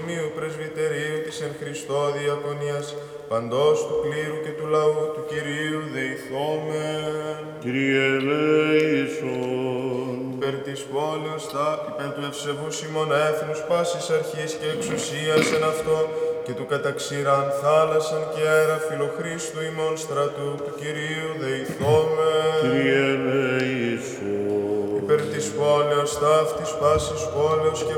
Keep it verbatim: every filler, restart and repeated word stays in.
Ομνίου Πρεσβυτερίου της εν Χριστώ Διακονίας, παντός του κλήρου και του λαού του Κυρίου δεηθόμεν. Κύριε ελέησον. Υπέρ της πόλεως τα, υπέρ του ευσεβούς ημών έθνους πάσης αρχής και εξουσίας εν αυτό, και του καταξήραν θάλασσαν και αέρα φιλοχρίστου ημών στρατού του Κυρίου δεηθόμεν. Κύριε ελέησον. Υπέρ της πόλεως ταύτης πάσης πόλεως και